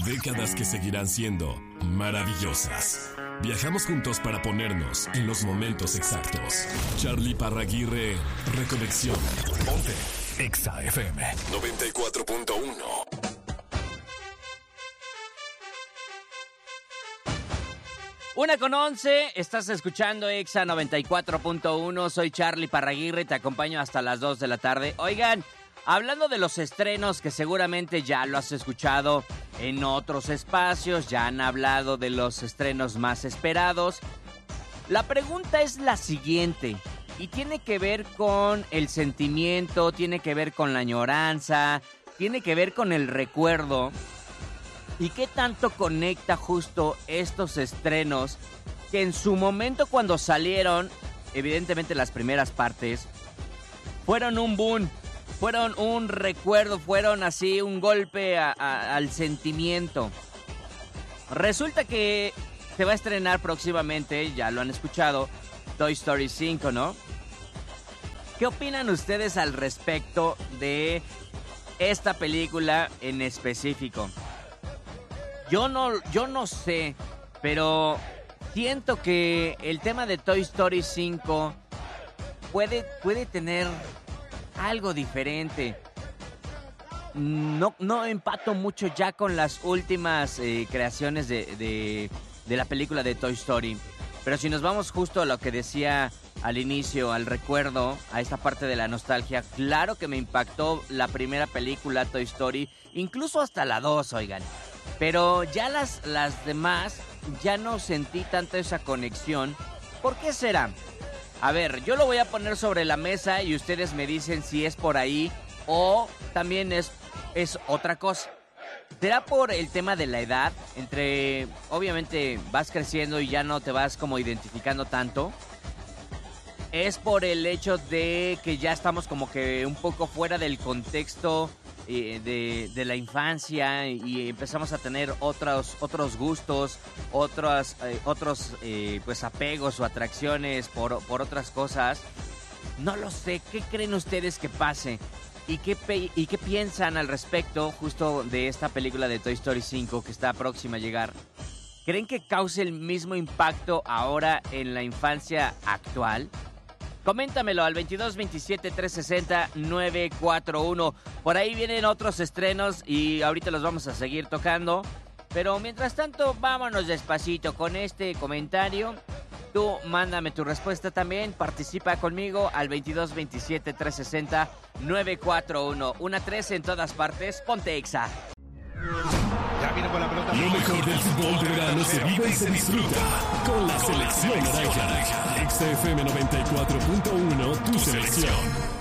Décadas que seguirán siendo maravillosas. Viajamos juntos para ponernos en los momentos exactos. Charlie Parraguirre, Reconexión. Ponte Exa FM 94.1. Una con 11, estás escuchando Exa 94.1, soy Charlie Parraguirre, te acompaño hasta las 2 de la tarde. Oigan, hablando de los estrenos que seguramente ya lo has escuchado en otros espacios, ya han hablado de los estrenos más esperados. La pregunta es la siguiente, y tiene que ver con el sentimiento, tiene que ver con la añoranza, tiene que ver con el recuerdo. ¿Y qué tanto conecta justo estos estrenos que en su momento cuando salieron, evidentemente las primeras partes, fueron un boom, fueron un recuerdo, fueron así un golpe al sentimiento? Resulta que se va a estrenar próximamente, ya lo han escuchado, Toy Story 5, ¿no? ¿Qué opinan ustedes al respecto de esta película en específico? Yo no sé, pero siento que el tema de Toy Story 5 puede tener algo diferente. No empato mucho ya con las últimas creaciones de la película de Toy Story. Pero si nos vamos justo a lo que decía al inicio, al recuerdo, a esta parte de la nostalgia, claro que me impactó la primera película Toy Story, incluso hasta la 2, oigan. Pero ya las demás, ya no sentí tanto esa conexión. ¿Por qué será? A ver, yo lo voy a poner sobre la mesa y ustedes me dicen si es por ahí o también es otra cosa. ¿Será por el tema de la edad? Obviamente vas creciendo y ya no te vas como identificando tanto. ¿Es por el hecho de que ya estamos como que un poco fuera del contexto de la infancia y empezamos a tener otros gustos, otros pues apegos o atracciones por otras cosas? No lo sé. ¿Qué creen ustedes que pase? ¿Y qué piensan al respecto justo de esta película de Toy Story 5 que está próxima a llegar? ¿Creen que cause el mismo impacto ahora en la infancia actual? Coméntamelo al 22 27 360 941. Por ahí vienen otros estrenos y ahorita los vamos a seguir tocando. Pero mientras tanto, vámonos despacito con este comentario. Tú mándame tu respuesta también. Participa conmigo al 22 27 360 941. 1-3 en todas partes. Ponte Exa. Ya viene con la pelota. Lo mejor del fútbol de verano se vive y se disfruta con la selección naranja. Exa FM 94.1, tu selección.